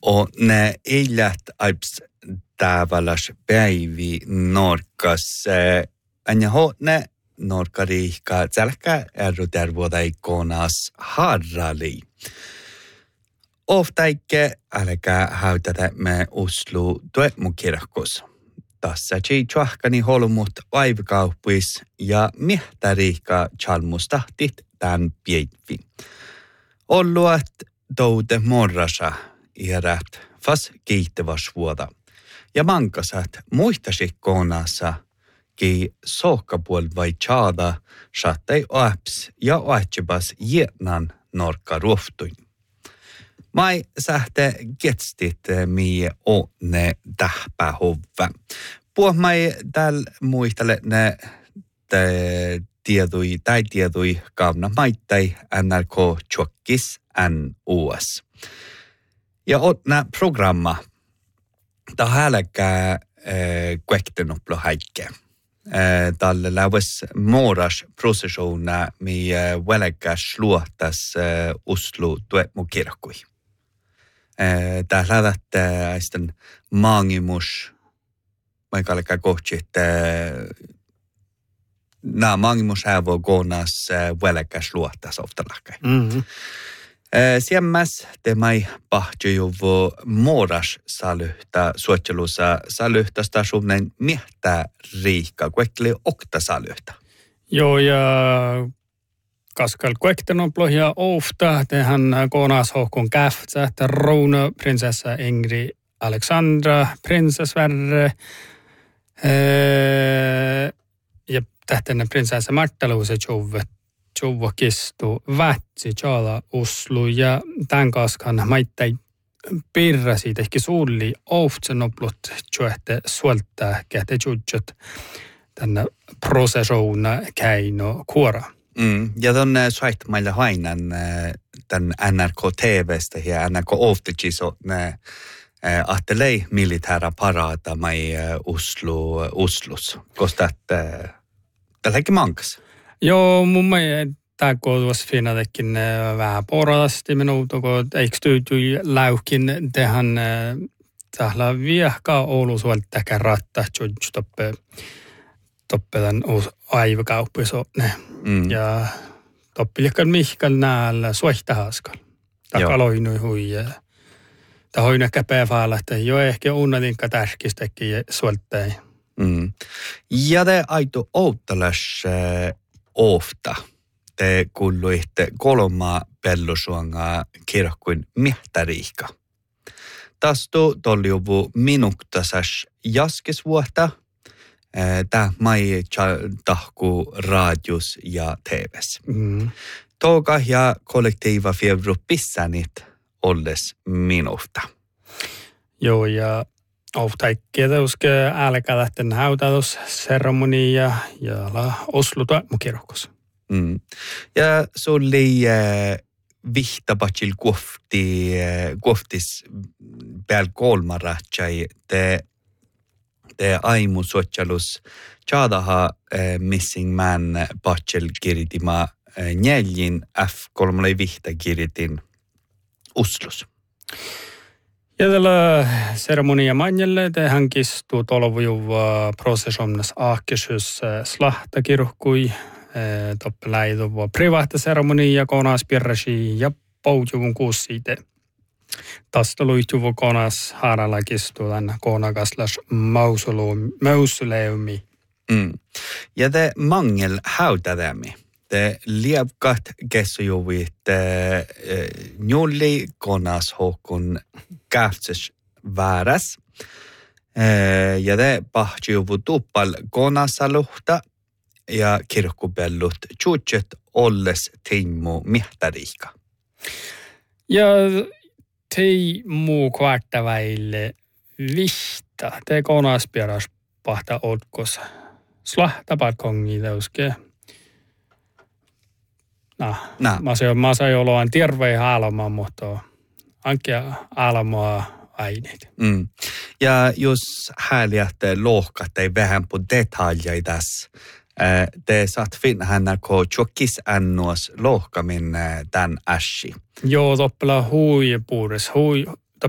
Och ne eilät aips tavallas päivi norkas. Anja ne norkariikka tälkä errotervuodaikonas harrali. Oftaikke älkää häytätä me Oslo tuetmukirkos. Tässä tjuahkani holmut aivikauppuis ja miehtariikka chalmustahtit tämän pietvi. Olluat toude morrasa iärät fas kiittävas vuoda. Ja mankasat muistasikkoonassa ki sohkapuol vai tjaada saattai oaps ja oatsibas jietnan norka ruoftuin. Mai sähte getstit mie ne tähpähovä. Puhmai täl muistele ne tiedui kaavna maittai NRK tjokkis NOS. Ja otna programma ta hälkää kuektenoplo häikke. Tälle lähes moras prosessiona mi välkäs luotas Oslo tuetmukirkkui. Tää lähdät aistan maangimus, vaikka kohti, että maangimus hävoo konas välkäs luotas oftalahkai. Siemmäs te mai pahtijuvo moras salyhtä suotselussa salyhtä stasunen miehtää riikka, kuekli okta salyhtä. Joo, ja kaskal kuektenon plohja ofta, tehän konas hohkon käftsä, että Rune, prinsessa Ingrid Alexandra, prinsessvärre, ja tähtänne prinsessa Martaluuse Tjouva kistu vätsi tjala Oslo ja tämän kaskan maittai pirrasi tehki suulli oftsen oplot tjoehte suoltaa kähte tjudjot tänne prosessuuna käino kuora. Ja tuonne soittamaille hainan tämän NRK TVstä ja NRK Oftechiso ne ahtelei militäära parata mai Oslos. Koska tälläkin mankas. Joo, mun mielestä tämä koulutus finnadekin vähän porasti minuutu, kun eikö tyytyi läukin tehän tällä viehkaa Oulusuolta rattaa toppelan aivakauppiso ja toppilikan mihkal näillä suihtahaskal. Takaloinui huija. Tämä hoina käpeä faala, että jo ehkä unnatinka tärkistäkin suolttai. Ja te aito outtalas ofta. Te kuuluitte kolmaa pellosuanga kirkkuin miehtariikka. Tastu toljuvu minuktasas jaskesvuotta. Tää mai tahku radios ja TVs. Toga ja kollektiiva fievru pissänit olles minusta. Joo, ja oftaikkia teuske älkä lähten hautausseremonia ja Oslo tuetmukirkos. Ja se oli vihtabachil kuoftis pääl kolmarahtsai te aimu sotjalus tjaadaha missing man bachil kiritima neljin F3 vihta kiritin Oslos. Ja tällä seremonia manjelle tehän kistuu tolvujuva prosessionas ahkesys slahtakirkkui. Toppeläituva privaatta seremonia konas pirrasi ja poujuvun kuussiite. Tästä luihtuvu konas haaralla kistuu tänne konakaslas mausoleumi. Ja te mangel hautadämi. Te lievkat kessujuvit njulli konas hokun käftses vääräs. Ja te pahtijuvu tuppal konasaluhta. Ja kirkkupellut tjuutset olles teimmu miehtariikka. Ja teimmu kvartavaille vihta. Te konas pieras pahta otkos. Slahtapat kongi teuske. Mä sa joloan tervei haalama, mutta ankia aalamaa aineet. Ja jos häliät lohkat ei vähän på detaljer tässä. Te saat finna ko tjokkis annuas lohkamin tän ässi. Joo, toppela hui puures.